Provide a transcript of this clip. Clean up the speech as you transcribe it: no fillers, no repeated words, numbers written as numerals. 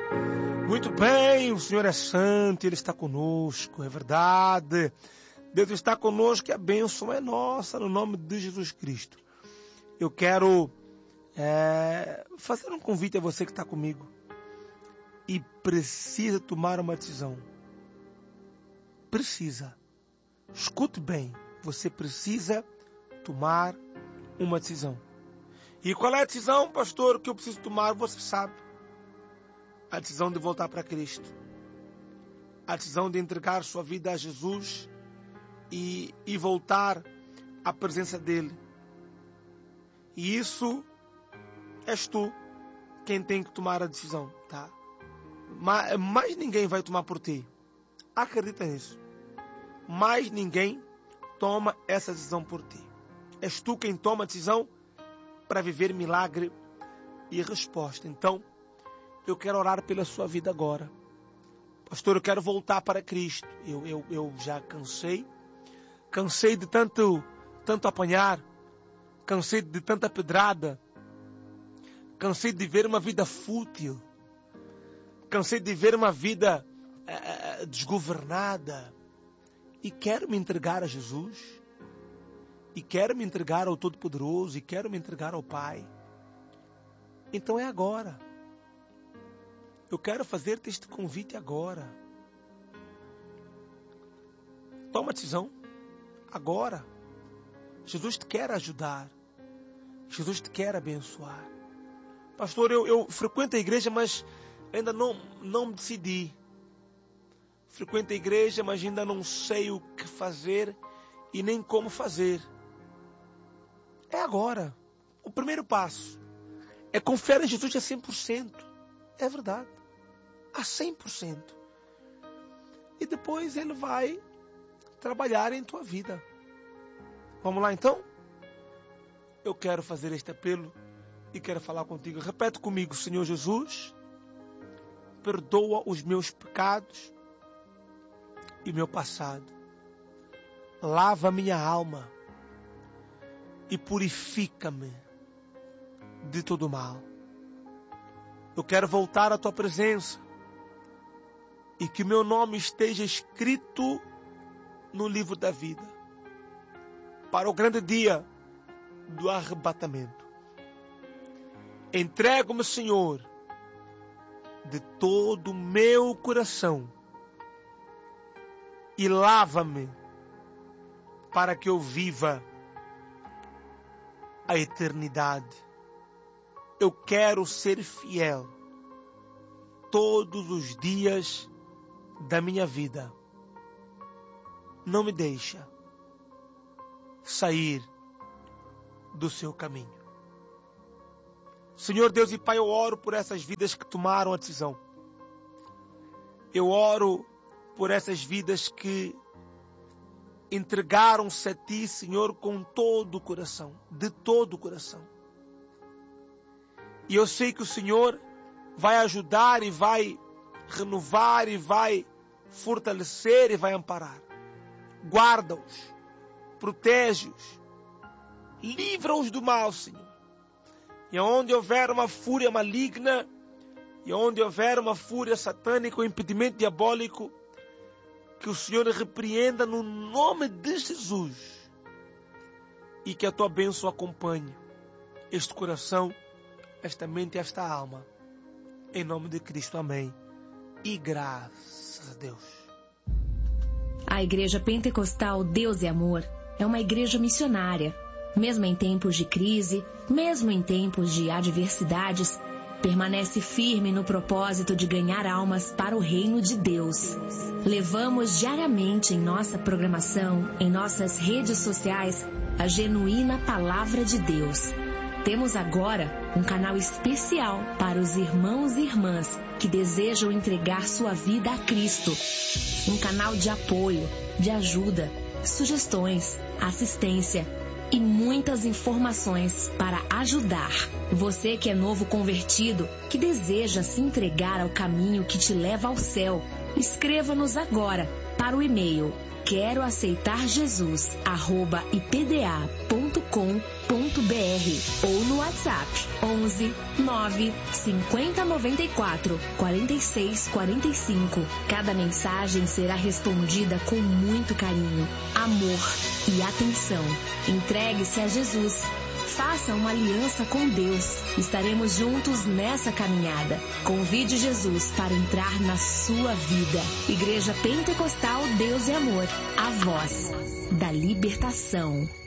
Muito bem, o Senhor é santo, Ele está conosco, é verdade. Deus está conosco e a bênção é nossa, no nome de Jesus Cristo. Eu quero fazer um convite a você que está comigo e precisa tomar uma decisão. Precisa. Escute bem, você precisa tomar uma decisão. E qual é a decisão, pastor, que eu preciso tomar? Você sabe. A decisão de voltar para Cristo. A decisão de entregar sua vida a Jesus e voltar à presença dEle. E isso és tu quem tem que tomar a decisão, tá? Mas ninguém vai tomar por ti. Acredita nisso. Mas ninguém toma essa decisão por ti. És tu quem toma a decisão para viver milagre e resposta. Então, eu quero orar pela sua vida agora. Pastor, eu quero voltar para Cristo. Eu já cansei. Cansei de tanto apanhar. Cansei de tanta pedrada. Cansei de ver uma vida fútil. Cansei de ver uma vida desgovernada. E quero me entregar a Jesus. E quero me entregar ao Todo-Poderoso. E quero me entregar ao Pai. Então é agora. Eu quero fazer-te este convite agora. Toma a decisão. Agora. Jesus te quer ajudar. Jesus te quer abençoar. Pastor, eu frequento a igreja, mas ainda não me decidi. Frequento a igreja, mas ainda não sei o que fazer e nem como fazer. É agora. O primeiro passo é confiar em Jesus a 100%. É verdade. A 100%. E depois Ele vai trabalhar em tua vida. Vamos lá então? Eu quero fazer este apelo e quero falar contigo. Repete comigo: Senhor Jesus, perdoa os meus pecados e meu passado. Lava minha alma e purifica-me de todo mal. Eu quero voltar à tua presença e que meu nome esteja escrito no livro da vida para o grande dia do arrebatamento. Entrego-me, Senhor, de todo o meu coração e lava-me para que eu viva a eternidade. Eu quero ser fiel todos os dias da minha vida. Não me deixa sair do seu caminho. Senhor Deus e Pai, eu oro por essas vidas que tomaram a decisão. Eu oro por essas vidas que entregaram-se a Ti, Senhor, com todo o coração, de todo o coração. E eu sei que o Senhor vai ajudar e vai renovar e vai fortalecer e vai amparar. Guarda-os, protege-os, livra-os do mal, Senhor. E onde houver uma fúria maligna, e onde houver uma fúria satânica, um impedimento diabólico, que o Senhor repreenda no nome de Jesus. E que a tua bênção acompanhe este coração, esta mente e esta alma. Em nome de Cristo, amém. E graças a Deus. A Igreja Pentecostal Deus é Amor é uma igreja missionária. Mesmo em tempos de crise, mesmo em tempos de adversidades, permanece firme no propósito de ganhar almas para o reino de Deus. Levamos diariamente em nossa programação, em nossas redes sociais, a genuína Palavra de Deus. Temos agora um canal especial para os irmãos e irmãs que desejam entregar sua vida a Cristo. Um canal de apoio, de ajuda, sugestões, assistência e muitas informações para ajudar. Você que é novo convertido, que deseja se entregar ao caminho que te leva ao céu, escreva-nos agora para o e-mail queroaceitarjesus@ipda.com.br ou no WhatsApp 11 9 50 94 46 45. Cada mensagem será respondida com muito carinho, amor e atenção. Entregue-se a Jesus. Faça uma aliança com Deus. Estaremos juntos nessa caminhada. Convide Jesus para entrar na sua vida. Igreja Pentecostal Deus e Amor. A voz da libertação.